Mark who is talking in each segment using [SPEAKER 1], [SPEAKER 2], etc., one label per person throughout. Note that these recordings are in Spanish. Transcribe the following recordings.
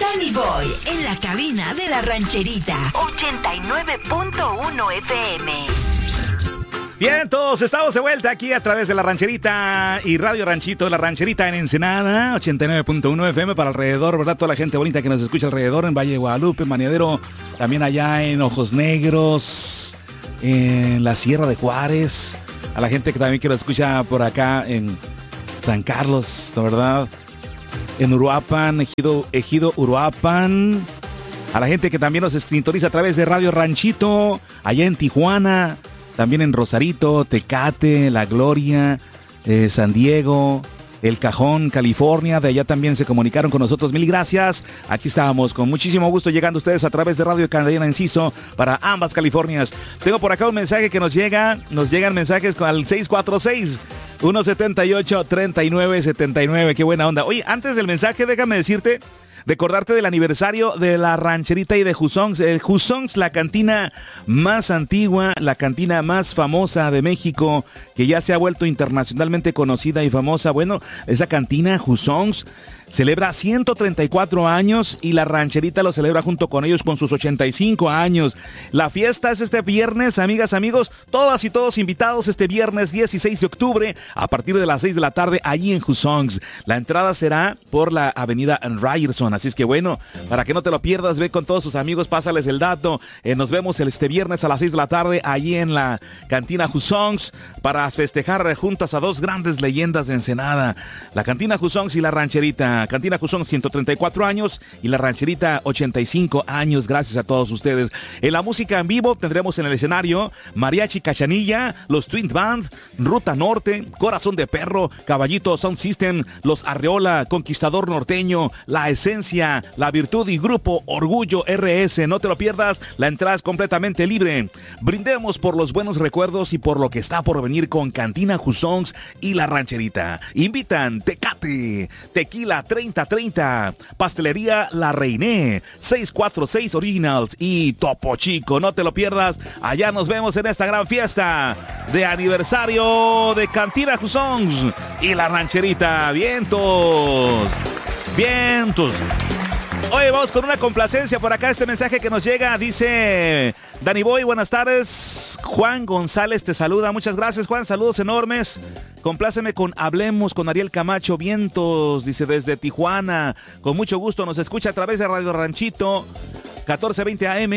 [SPEAKER 1] Danny Boy en la cabina de La Rancherita 89.1 FM.
[SPEAKER 2] Bien, todos estamos de vuelta aquí a través de La Rancherita y Radio Ranchito, La Rancherita en Ensenada, 89.1 FM para alrededor, ¿verdad? Toda la gente bonita que nos escucha alrededor en Valle de Guadalupe, Maniadero, también allá en Ojos Negros, en la Sierra de Juárez, a la gente que también que nos escucha por acá en San Carlos, ¿verdad? En Uruapan, Ejido Uruapan, a la gente que también nos sintoniza a través de Radio Ranchito, allá en Tijuana, también en Rosarito, Tecate, La Gloria, San Diego, El Cajón, California. De allá también se comunicaron con nosotros. Mil gracias. Aquí estábamos con muchísimo gusto llegando ustedes a través de Radio Cadena Enciso para ambas Californias. Tengo por acá un mensaje que nos llega. Nos llegan mensajes al 646-178-3979. Qué buena onda. Oye, antes del mensaje, déjame decirte, recordarte del aniversario de La Rancherita y de Jusongs. Jusongs, la cantina más antigua, la cantina más famosa de México, que ya se ha vuelto internacionalmente conocida y famosa. Bueno, esa cantina, Jusongs, celebra 134 años y La Rancherita lo celebra junto con ellos con sus 85 años. La fiesta es este viernes, amigas, amigos, todas y todos invitados este viernes 16 de octubre a partir de las 6 de la tarde allí en Jusongs. La entrada será por la avenida Ryerson, así es que bueno, para que no te lo pierdas, ve con todos tus amigos, pásales el dato. Nos vemos este viernes a las 6 de la tarde allí en la cantina Jusongs para festejar juntas a dos grandes leyendas de Ensenada, la cantina Jusongs y La Rancherita. Cantina Jusongs 134 años y La Rancherita 85 años. Gracias a todos ustedes. En la música en vivo tendremos en el escenario Mariachi Cachanilla, los Twin Band, Ruta Norte, Corazón de Perro, Caballito Sound System, Los Arreola, Conquistador Norteño, La Esencia, La Virtud y Grupo Orgullo RS. No te lo pierdas, la entrada es completamente libre. Brindemos por los buenos recuerdos y por lo que está por venir con Cantina Jusongs y La Rancherita. Invitan Tecate, Tequila 3030, Pastelería La Reiné, 646 Originals y Topo Chico. No te lo pierdas, allá nos vemos en esta gran fiesta de aniversario de Cantina Jusongs y La Rancherita. Vientos, vientos. Oye, vamos con una complacencia por acá. Este mensaje que nos llega dice: Danny Boy, buenas tardes. Juan González te saluda. Muchas gracias, Juan. Saludos enormes. Compláceme con Hablemos con Ariel Camacho. Vientos, dice desde Tijuana. Con mucho gusto nos escucha a través de Radio Ranchito 1420 AM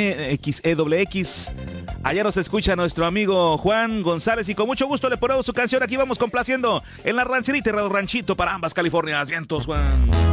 [SPEAKER 2] XEWX. Allá nos escucha nuestro amigo Juan González y con mucho gusto le ponemos su canción. Aquí vamos complaciendo en La Rancherita y Radio Ranchito para ambas Californias. Vientos, Juan.